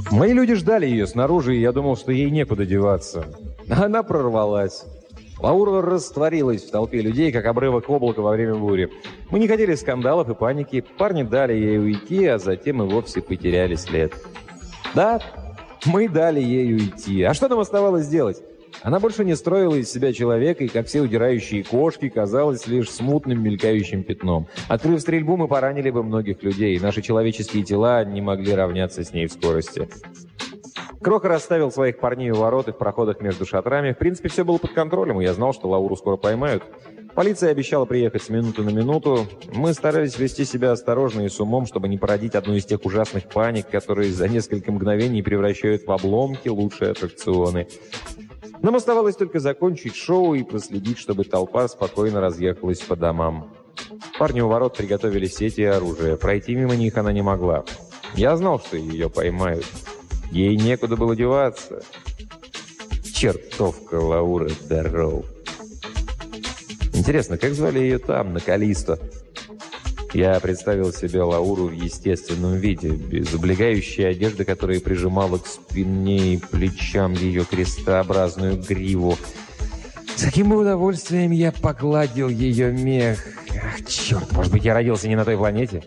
Мои люди ждали ее снаружи, и я думал, что ей некуда деваться. Она прорвалась. Лаура растворилась в толпе людей, как обрывок облака во время бури. Мы не хотели скандалов и паники. Парни дали ей уйти, а затем и вовсе потеряли след. Да, мы дали ей уйти. А что нам оставалось делать? Она больше не строила из себя человека, и, как все удирающие кошки, казалась лишь смутным мелькающим пятном. Открыв стрельбу, мы поранили бы многих людей, и наши человеческие тела не могли равняться с ней в скорости. Кроха расставил своих парней у ворот и в проходах между шатрами. В принципе, все было под контролем, и я знал, что Лауру скоро поймают. Полиция обещала приехать с минуты на минуту. Мы старались вести себя осторожно и с умом, чтобы не породить одну из тех ужасных паник, которые за несколько мгновений превращают в обломки лучшие аттракционы. Нам оставалось только закончить шоу и проследить, чтобы толпа спокойно разъехалась по домам. Парни у ворот приготовили сети и оружие. Пройти мимо них она не могла. Я знал, что ее поймают. Ей некуда было деваться. Чертовка Лаура Дарроу. Интересно, как звали ее там, на Калисто? Я представил себе Лауру в естественном виде, без облегающей одежды, которая прижимала к спине и плечам ее крестообразную гриву. С каким бы удовольствием я погладил ее мех. Ах, черт, может быть, я родился не на той планете?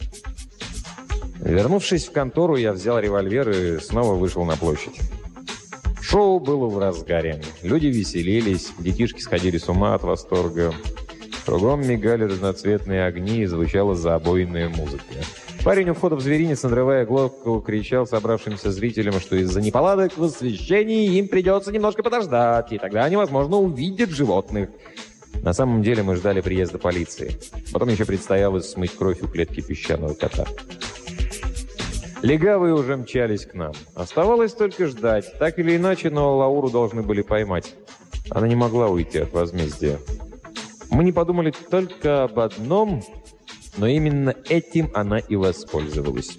Вернувшись в контору, я взял револьвер и снова вышел на площадь. Шоу было в разгаре. Люди веселились, детишки сходили с ума от восторга. Кругом мигали разноцветные огни и звучала забойная музыка. Парень у входа в зверинец, надрывая глотку, кричал собравшимся зрителям, что из-за неполадок в освещении им придется немножко подождать, и тогда они, возможно, увидят животных. На самом деле мы ждали приезда полиции. Потом еще предстояло смыть кровь у клетки песчаного кота. Легавые уже мчались к нам. Оставалось только ждать. Так или иначе, но Лауру должны были поймать. Она не могла уйти от возмездия. Мы не подумали только об одном, но именно этим она и воспользовалась.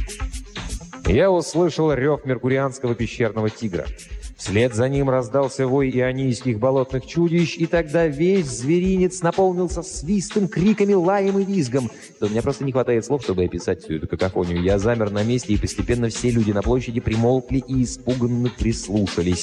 Я услышал рев меркурианского пещерного тигра. Вслед за ним раздался вой ионийских болотных чудищ, и тогда весь зверинец наполнился свистом, криками, лаем и визгом. Да у меня просто не хватает слов, чтобы описать всю эту какофонию. Я замер на месте, и постепенно все люди на площади примолкли и испуганно прислушались.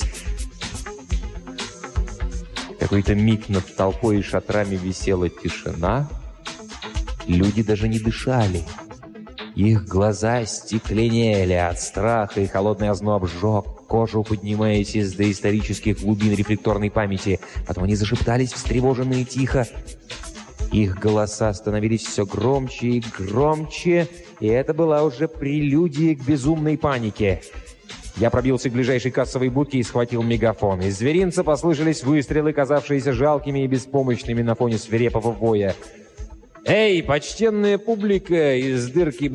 Какой-то миг над толпой и шатрами висела тишина. Люди даже не дышали. Их глаза стекленели от страха, и холодный озноб сжег кожу, поднимаясь из доисторических глубин рефлекторной памяти. Потом они зашептались встревоженно и тихо. Их голоса становились все громче и громче, и это была уже прелюдия к безумной панике. Я пробился к ближайшей кассовой будке и схватил мегафон. Из зверинца послышались выстрелы, казавшиеся жалкими и беспомощными на фоне свирепого воя. «Эй, почтенная публика!» Из дырки